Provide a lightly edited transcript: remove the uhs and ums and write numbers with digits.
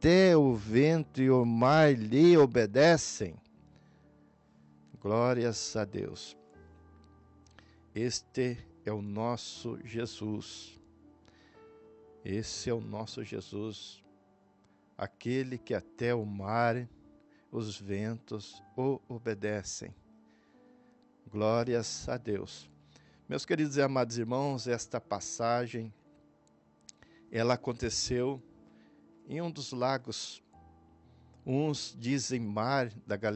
até o vento e o mar lhe obedecem. Glórias a Deus. Este é o nosso Jesus. Esse é o nosso Jesus, aquele que até o mar, os ventos o obedecem. Glórias a Deus. Meus queridos e amados irmãos, esta passagem, ela aconteceu em um dos lagos. Uns dizem mar da Galileia,